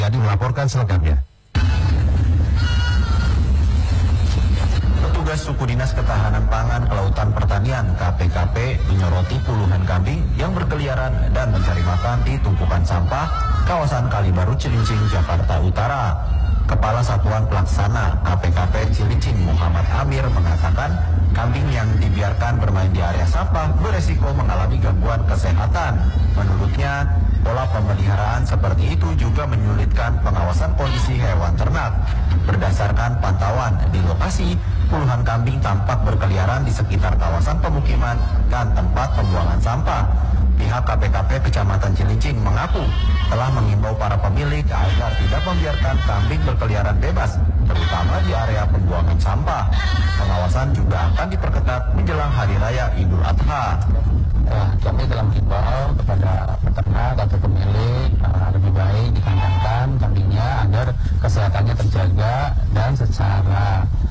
Jadi melaporkan selengkapnya. Petugas Suku Dinas Ketahanan Pangan Kelautan Pertanian (KPKP) menyoroti puluhan kambing yang berkeliaran dan mencari makan di tumpukan sampah kawasan Kalibaru Cilincing, Jakarta Utara. Kepala Satuan Pelaksana KPKP Cilincing Muhammad Amir mengatakan kambing yang dibiarkan bermain di area sampah beresiko mengalami gangguan kesehatan. Menurutnya, pola pemeliharaan seperti itu juga menyulitkan pengawasan kondisi hewan ternak. Berdasarkan pantauan di lokasi, puluhan kambing tampak berkeliaran di sekitar kawasan pemukiman dan tempat pembuangan sampah. Pihak KPKP Kecamatan Cilincing mengaku telah mengimbau para pemilik agar tidak membiarkan kambing berkeliaran bebas, terutama di area pembuangan sampah. Pengawasan juga akan diperketat menjelang Hari Raya Idul Adha. Kami telah mengimbau kepada peternak atau pemilik lebih baik dikandangkan kambingnya agar kesehatannya terjaga dan secara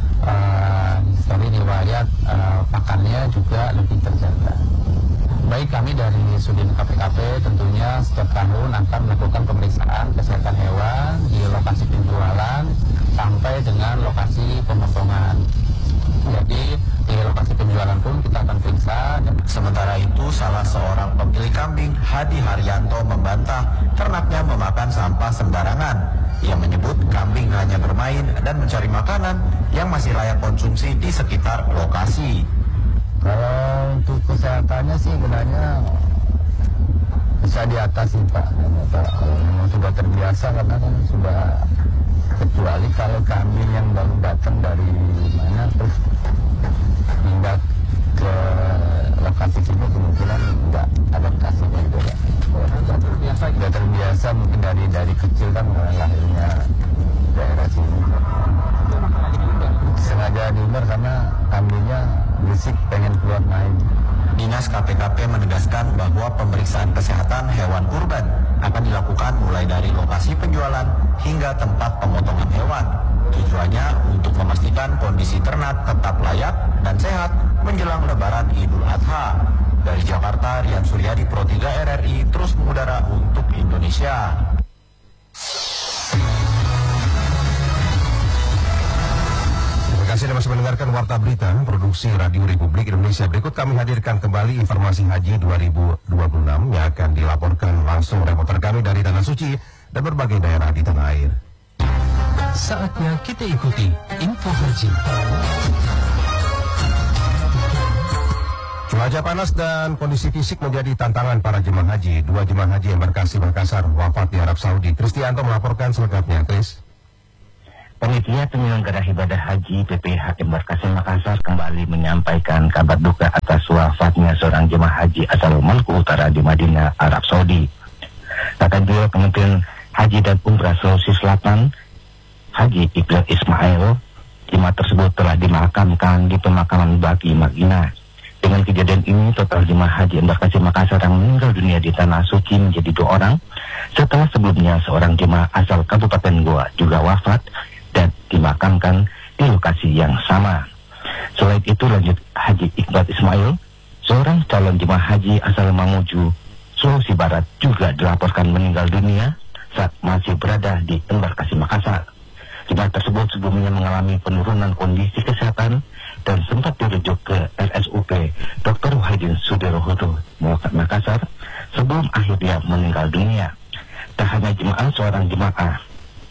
dari riwayat pakannya juga lebih terjaga. Baik, kami dari Sudin KPKP tentunya setiap tahun akan melakukan pemeriksaan kesehatan hewan di lokasi penjualan sampai dengan lokasi pemotongan. Jadi di lokasi penjualan pun kita akan periksa. Sementara itu, salah seorang pemilik kambing, Hadi Haryanto, membantah ternaknya memakan sampah sembarangan. Ia menyebut kambing hanya bermain dan mencari makanan yang masih layak konsumsi di sekitar lokasi. Kalau untuk kesehatannya sih sebenarnya bisa diatasi Pak. Kalau memang sudah terbiasa karena kan sudah, kecuali kalau kambing yang baru datang dari mana terus pindah ke lokasi sini kemungkinan nggak adaptasi gitu ya. Sudah terbiasa mungkin dari kecil kan lahirnya daerah sini. Sengaja diumbar karena kambingnya berisik pengen keluar main. Dinas KPKP menegaskan bahwa pemeriksaan kesehatan hewan kurban akan dilakukan mulai dari lokasi penjualan hingga tempat pemotongan hewan. Tujuannya untuk memastikan kondisi ternak tetap layak dan sehat menjelang Lebaran Idul Adha. Dari Jakarta, Rian Suryadi, Pro 3 RRI, terus mengudara untuk Indonesia. Terima kasih Anda masih mendengarkan Warta Berita Produksi Radio Republik Indonesia. Berikut kami hadirkan kembali informasi haji 2026 yang akan dilaporkan langsung reporter kami dari Tanah Suci dan berbagai daerah di tanah air. Saatnya kita ikuti info haji. Cuaca panas dan kondisi fisik menjadi tantangan para jemaah haji. 2 jemaah haji embarkasi Makassar wafat di Arab Saudi. Kristianto melaporkan selengkapnya, Kris. Panitia penyelenggara ibadah haji PPH Embarkasi Makassar kembali menyampaikan kabar duka atas wafatnya seorang jemaah haji asal Maluku Utara di Madinah, Arab Saudi. Kata Juru Kementerian Haji dan Umrah Sulawesi Selatan, Haji Iqbal Ismail, jemaah tersebut telah dimakamkan di pemakaman Baqi Madinah. Dengan kejadian ini, total jemaah haji Embarkasi Makassar yang meninggal dunia di Tanah Suci menjadi 2 orang, setelah sebelumnya seorang jemaah asal Kabupaten Goa juga wafat dan dimakamkan di lokasi yang sama. Selain itu, lanjut Haji Iqbal Ismail, seorang calon jemaah haji asal Mamuju, Sulawesi Barat juga dilaporkan meninggal dunia saat masih berada di Embarkasi Makassar. Jemaah tersebut sebelumnya mengalami penurunan kondisi kesehatan dan sempat dirujuk ke RSUP Dr. Wahidin Sudirohudo Makassar sebelum akhirnya meninggal dunia. Tak hanya seorang jemaah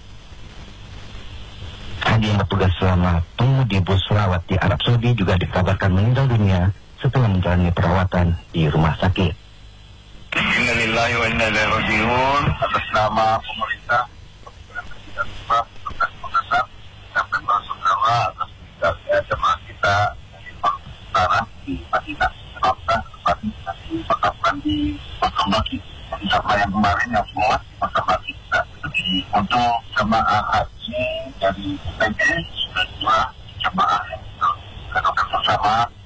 haji yang bertugas selama pengemudi bus rawat di Arab Saudi juga dikabarkan meninggal dunia setelah menjalani perawatan di rumah sakit. Innalillahi wa inna ilaihi raji'un. Atas nama pemerintah Makassar, kami bersaudara atas meninggalnya jemaah kita di Maluku Utara di Madinah. Sebabkan tadi dimakamkan di makam Baqi. Sama yang kemarin yang semua makam Baqi. Jadi untuk jemaah haji dari UPG sudah 2 jemaah yang kita bersama